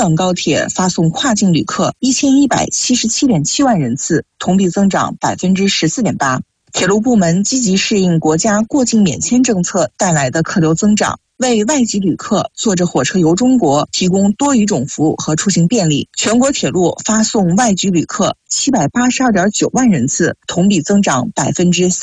港高铁发送跨境旅客1177.7万人次，同比增长14.8%。铁路部门积极适应国家过境免签政策带来的客流增长，为外籍旅客坐着火车游中国提供多语种服务和出行便利。全国铁路发送外籍旅客782.9万人次，同比增长3%。